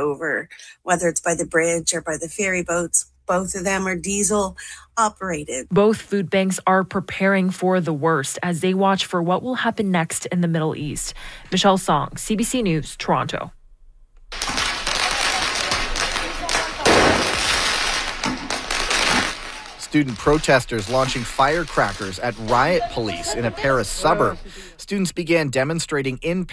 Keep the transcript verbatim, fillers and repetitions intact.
over, whether it's by the bridge or by the ferry boats. Both of them are diesel operated. Both food banks are preparing for the worst as they watch for what will happen next in the Middle East. Michelle Song, C B C News, Toronto. Student protesters launching firecrackers at riot police in a Paris suburb. Students began demonstrating in